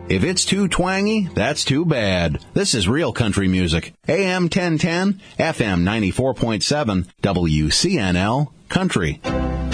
If it's too twangy, that's too bad. This is real country music. AM 1010, FM 94.7, WCNL Country.